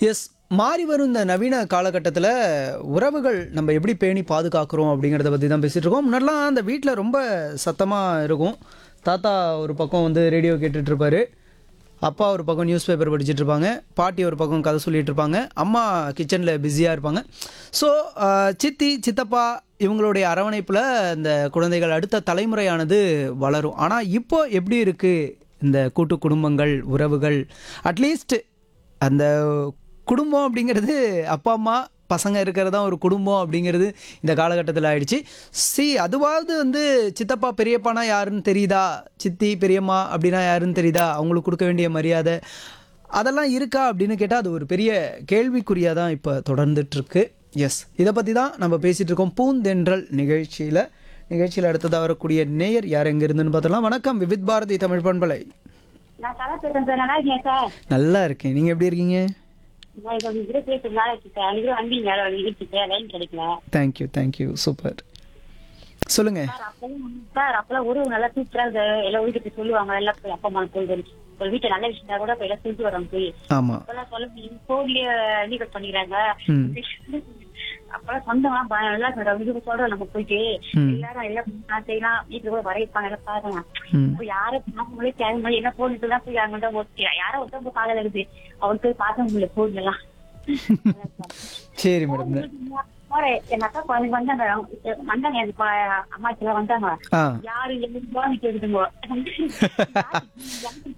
S. மாறி வரும் இந்த நவீன காலகட்டத்தில உறவுகள் நம்ம எப்படி பேணி பாதுகாக்கிறோம் அப்படிங்கிறத பத்தி தான் பேசிட்டு இருக்கோம். முன்னாடிலாம் அந்த வீட்ல ரொம்ப சத்தமா இருக்கும். தாத்தா ஒரு பக்கம் வந்து ரேடியோ கேட்டுட்டு இருப்பாரு. அப்பா ஒரு பக்கம் நியூஸ் பேப்பர் படிச்சுட்டு இருப்பாங்க. பாட்டி ஒரு பக்கம் கதை சொல்லிட்டு இருப்பாங்க. அம்மா கிச்சன்ல பிஸியா இருப்பாங்க. ஸோ சித்தி, சித்தப்பா இவங்களுடைய அரவணைப்புல இந்த குழந்தைகள் அடுத்த தலைமுறையானது வளரும். ஆனா இப்போ எப்படி இருக்கு இந்த கூட்டு குடும்பங்கள், உறவுகள்? அட்லீஸ்ட் அந்த குடும்பம் அப்படிங்கிறது அப்பா அம்மா பசங்க இருக்கிறது தான் ஒரு குடும்பம் அப்படிங்கிறது இந்த காலகட்டத்தில் ஆயிடுச்சு. அதுவாவது வந்து சித்தப்பா பெரியப்பானா யாருன்னு தெரியுதா, சித்தி பெரியம்மா அப்படின்னா யாருன்னு தெரியுதா, அவங்களுக்கு கொடுக்க வேண்டிய மரியாதை அதெல்லாம் இருக்கா அப்படின்னு கேட்டால் அது ஒரு பெரிய கேள்விக்குறியாக தான் இப்போ தொடர்ந்துட்டுருக்கு. எஸ், இதை பற்றி தான் நம்ம பேசிகிட்டு இருக்கோம் பூந்தென்றல் நிகழ்ச்சியில் அடுத்ததாக வரக்கூடிய நேயர் யார் எங்கே இருந்துன்னு பார்த்தலாம். வணக்கம், விவித் பாரதி தமிழ் பண்பலை. நான் கலா பேசுறேன் சார். நல்லா இருக்கேன் சார். நல்லா இருக்கேன், நீங்கள் எப்படி இருக்கீங்க? நான் இப்போ உங்க கிட்ட பேசுறது நல்லா இருக்கு சார். அன்னைக்கு வந்தீங்க நிகழ்ச்சிக்கு லைன் கிடைக்கல தேங்க்யூ சூப்பர். சொல்லுங்க. அப்பெல்லாம் உறவு நல்லா சூப்பரா இருக்கு. எல்லாம் வீட்டுக்கு சொல்லுவாங்க. எல்லாம் போய் அப்பா அம்மா போய் ஒரு வீட்டுல நல்ல விஷயம் கூட இப்ப எல்லாம் சொல்லிட்டு வராங்க போய். ஆமா. அப்பெல்லாம் சொல்ல போன்லயே நீக்கல் பண்ணிக்கிறாங்க. ம். அப்பெல்லாம் சொந்தமா நல்லா இதுக்கு சொல்றோம் நம்ம போயிட்டு எல்லாரும் எல்லாம் செய்யலாம். வீட்டுல கூட வரைப்பாங்க எல்லாம் பாருங்க. இப்ப யாரும் பார்க்கும்போதே தேவை என்ன போன் தான் போய் அவங்க யாரோ ஒருத்தவங்க காலையில இருக்குது அவருக்கு போய் பார்க்க முடியல போன் எல்லாம். சரி மேடம். எங்க அக்கா குழந்தைங்க வந்தாங்க எனக்கு அம்மாச்சி எல்லாம் வந்தாங்க. ஆ யாரு எங்க கேக்குதுங்க